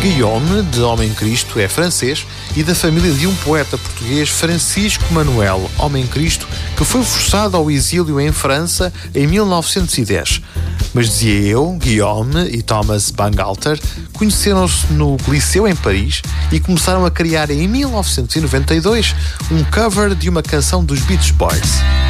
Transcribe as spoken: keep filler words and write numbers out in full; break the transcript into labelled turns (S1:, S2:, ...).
S1: Guillaume, de Homem Cristo, é francês e da família de um poeta português, Francisco Manuel Homem Cristo, que foi forçado ao exílio em França em mil novecentos e dez. Mas dizia eu, Guillaume e Thomas Bangalter conheceram-se no Liceu em Paris e começaram a criar em mil novecentos e noventa e dois um cover de uma canção dos Beach Boys.